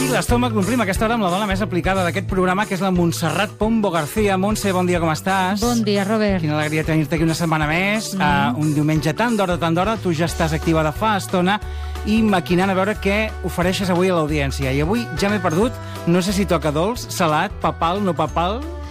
I l'estómac l'omplim aquesta hora amb la dona més aplicada d'aquest programa, que és la Montserrat Pombo García. Montse, bon dia, com estàs? Bon dia, Robert. Quina alegria tenir-te aquí una setmana més. Un diumenge tan d'hora, tu ja estàs activa de fa estona i maquinant a veure què ofereixes avui a l'audiència. I avui ja m'he perdut, no sé si toca dolç, salat, papal, no papal...